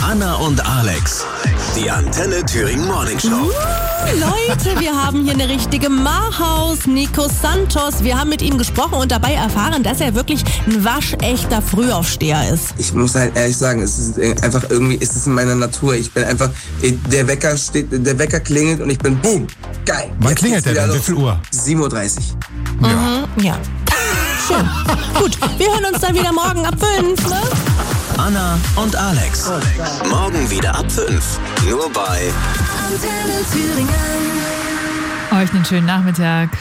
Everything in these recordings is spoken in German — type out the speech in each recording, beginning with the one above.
Anna und Alex, die Antenne Thüringen Morning Show. Leute, wir haben hier eine richtige Mahaus, Nico Santos. Wir haben mit ihm gesprochen und dabei erfahren, dass er wirklich ein waschechter Frühaufsteher ist. Ich muss halt ehrlich sagen, es ist einfach irgendwie, ist es in meiner Natur. Ich bin einfach, der Wecker klingelt und ich bin boom, geil. Wann klingelt der denn? Wie viel Uhr? 7:30 Uhr. Ja. Schön. Gut, wir hören uns dann wieder morgen ab 5, ne? Anna und Alex. Morgen wieder ab 5. Nur bei Antenne Thüringen. Euch einen schönen Nachmittag.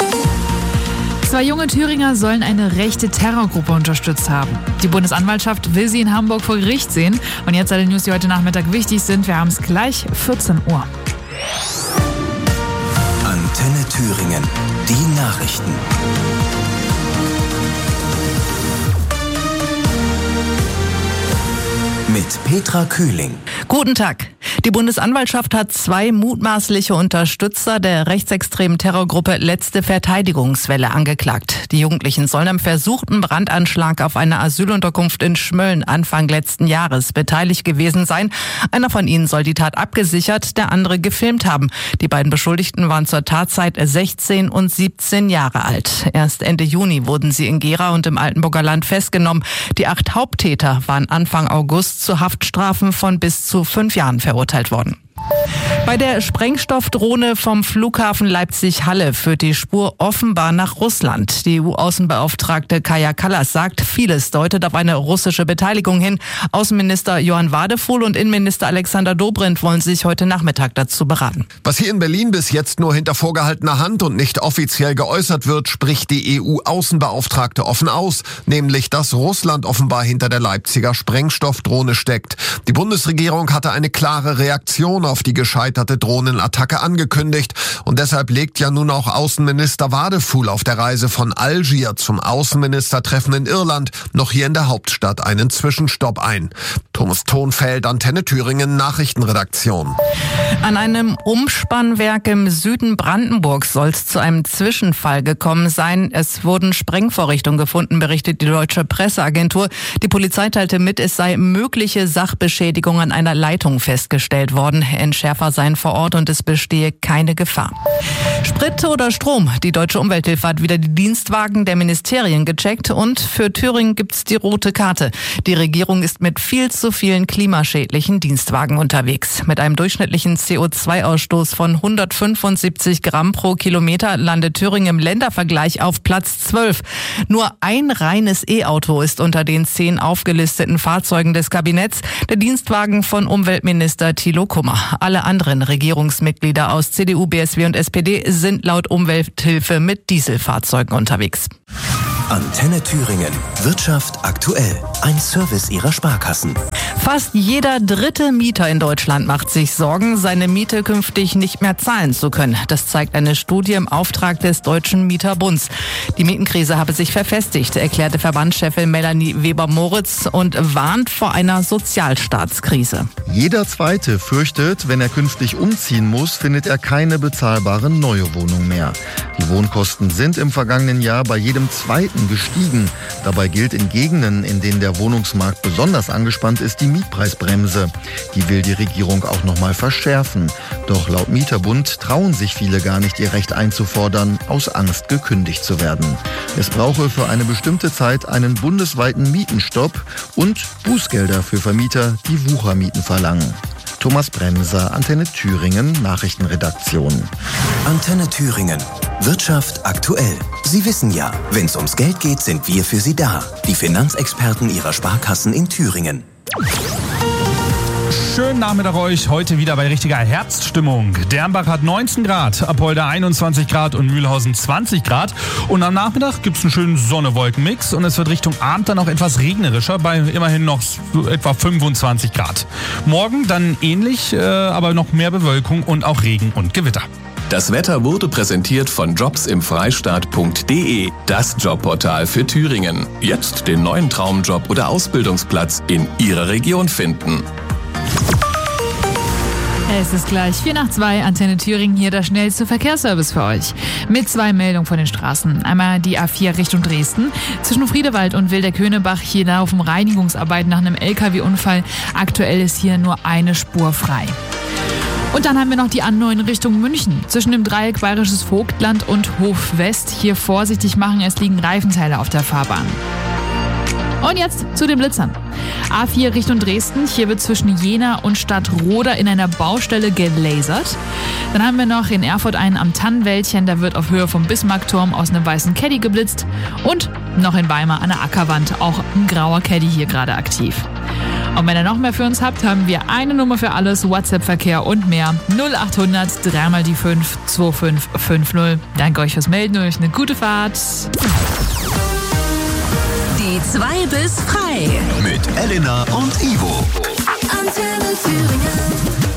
2 junge Thüringer sollen eine rechte Terrorgruppe unterstützt haben. Die Bundesanwaltschaft will sie in Hamburg vor Gericht sehen. Und jetzt alle News, die heute Nachmittag wichtig sind. Wir haben es gleich 14 Uhr. Antenne Thüringen. Die Nachrichten. Mit Petra Kühling. Guten Tag. Die Bundesanwaltschaft hat 2 mutmaßliche Unterstützer der rechtsextremen Terrorgruppe Letzte Verteidigungswelle angeklagt. Die Jugendlichen sollen am versuchten Brandanschlag auf eine Asylunterkunft in Schmölln Anfang letzten Jahres beteiligt gewesen sein. Einer von ihnen soll die Tat abgesichert, der andere gefilmt haben. Die beiden Beschuldigten waren zur Tatzeit 16 und 17 Jahre alt. Erst Ende Juni wurden sie in Gera und im Altenburger Land festgenommen. Die 8 Haupttäter waren Anfang August zu Haftstrafen von bis zu 5 Jahren verurteilt worden. Bei der Sprengstoffdrohne vom Flughafen Leipzig-Halle führt die Spur offenbar nach Russland. Die EU-Außenbeauftragte Kaja Kallas sagt, vieles deutet auf eine russische Beteiligung hin. Außenminister Johann Wadefuhl und Innenminister Alexander Dobrindt wollen sich heute Nachmittag dazu beraten. Was hier in Berlin bis jetzt nur hinter vorgehaltener Hand und nicht offiziell geäußert wird, spricht die EU-Außenbeauftragte offen aus, nämlich dass Russland offenbar hinter der Leipziger Sprengstoffdrohne steckt. Die Bundesregierung hatte eine klare Reaktion auf die gescheiterte Drohnenattacke angekündigt und deshalb legt ja nun auch Außenminister Wadefuhl auf der Reise von Algier zum Außenministertreffen in Irland noch hier in der Hauptstadt einen Zwischenstopp ein. Thomas Thonfeld, Antenne Thüringen, Nachrichtenredaktion. An einem Umspannwerk im Süden Brandenburgs soll es zu einem Zwischenfall gekommen sein. Es wurden Sprengvorrichtungen gefunden, berichtet die Deutsche Presseagentur. Die Polizei teilte mit, es sei mögliche Sachbeschädigung an einer Leitung festgestellt worden. Entschärfer seien vor Ort und es bestehe keine Gefahr. Sprit oder Strom? Die Deutsche Umwelthilfe hat wieder die Dienstwagen der Ministerien gecheckt und für Thüringen gibt's die rote Karte. Die Regierung ist mit viel zu vielen klimaschädlichen Dienstwagen unterwegs. Mit einem durchschnittlichen CO2-Ausstoß von 175 Gramm pro Kilometer landet Thüringen im Ländervergleich auf Platz 12. Nur ein reines E-Auto ist unter den 10 aufgelisteten Fahrzeugen des Kabinetts, der Dienstwagen von Umweltminister Thilo Kummer. Alle anderen Regierungsmitglieder aus CDU, BSW und SPD sind laut Umwelthilfe mit Dieselfahrzeugen unterwegs. Antenne Thüringen. Wirtschaft aktuell. Ein Service ihrer Sparkassen. Fast jeder 3. Mieter in Deutschland macht sich Sorgen, seine Miete künftig nicht mehr zahlen zu können. Das zeigt eine Studie im Auftrag des Deutschen Mieterbunds. Die Mietenkrise habe sich verfestigt, erklärte Verbandschefin Melanie Weber-Moritz und warnt vor einer Sozialstaatskrise. Jeder Zweite fürchtet, wenn er künftig umziehen muss, findet er keine bezahlbare neue Wohnung mehr. Die Wohnkosten sind im vergangenen Jahr bei jedem Zweiten gestiegen. Dabei gilt in Gegenden, in denen der Wohnungsmarkt besonders angespannt ist, die Mietpreisbremse. Die will die Regierung auch noch mal verschärfen. Doch laut Mieterbund trauen sich viele gar nicht, ihr Recht einzufordern, aus Angst gekündigt zu werden. Es brauche für eine bestimmte Zeit einen bundesweiten Mietenstopp und Bußgelder für Vermieter, die Wuchermieten verlangen. Thomas Bremser, Antenne Thüringen, Nachrichtenredaktion. Antenne Thüringen. Wirtschaft aktuell. Sie wissen ja, wenn es ums Geld geht, sind wir für Sie da. Die Finanzexperten Ihrer Sparkassen in Thüringen. Schönen Nachmittag euch, heute wieder bei richtiger Herbststimmung. Dernbach hat 19 Grad, Apolda 21 Grad und Mühlhausen 20 Grad. Und am Nachmittag gibt es einen schönen Sonne-Wolken-Mix und es wird Richtung Abend dann auch etwas regnerischer, bei immerhin noch etwa 25 Grad. Morgen dann ähnlich, aber noch mehr Bewölkung und auch Regen und Gewitter. Das Wetter wurde präsentiert von jobsimfreistaat.de, das Jobportal für Thüringen. Jetzt den neuen Traumjob oder Ausbildungsplatz in Ihrer Region finden. Es ist gleich 4:02, Antenne Thüringen, hier der schnellste Verkehrsservice für euch. Mit 2 Meldungen von den Straßen. Einmal die A4 Richtung Dresden. Zwischen Friedewald und Wilder-Könebach, hier laufen Reinigungsarbeiten nach einem LKW-Unfall. Aktuell ist hier nur eine Spur frei. Und dann haben wir noch die A9 Richtung München. Zwischen dem Dreieck Bayerisches Vogtland und Hof West. Hier vorsichtig machen, es liegen Reifenteile auf der Fahrbahn. Und jetzt zu den Blitzern. A4 Richtung Dresden. Hier wird zwischen Jena und Stadtroda in einer Baustelle gelasert. Dann haben wir noch in Erfurt einen am Tannenwäldchen. Da wird auf Höhe vom Bismarckturm aus einem weißen Caddy geblitzt. Und noch in Weimar an der Ackerwand auch ein grauer Caddy hier gerade aktiv. Und wenn ihr noch mehr für uns habt, haben wir eine Nummer für alles, WhatsApp-Verkehr und mehr. 0800 3 die 5 2550. Danke euch fürs Melden und euch eine gute Fahrt. Die 2 bis frei. Mit Elena und Ivo. Antenne Thüringen.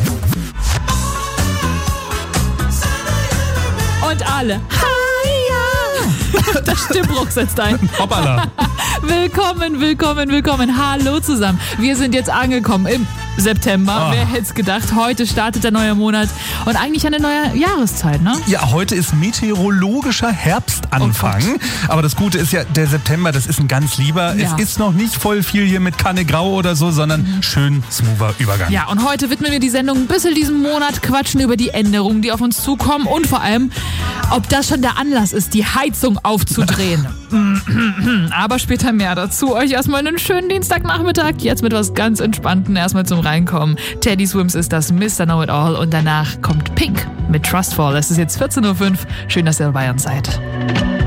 Und alle. Hi-ja! Der Stimmbruch setzt ein. Hoppala. Willkommen, willkommen, willkommen. Hallo zusammen. Wir sind jetzt angekommen im September. Wer hätte es gedacht? Heute startet der neue Monat und eigentlich eine neue Jahreszeit, ne? Ja, heute ist meteorologischer Herbstanfang. Aber das Gute ist ja, der September, das ist ein ganz lieber. Ja. Es ist noch nicht voll viel hier mit Kanne Grau oder so, sondern schön smoother Übergang. Ja, und heute widmen wir die Sendung ein bisschen diesem Monat, quatschen über die Änderungen, die auf uns zukommen und vor allem, ob das schon der Anlass ist, die Heizung aufzudrehen. Aber später mehr dazu. Euch erstmal einen schönen Dienstagnachmittag. Jetzt mit was ganz Entspannten erstmal zum Reinkommen. Teddy Swims ist das Mr. Know-It-All und danach kommt Pink mit Trustfall. Es ist jetzt 14:05 Uhr. Schön, dass ihr dabei seid.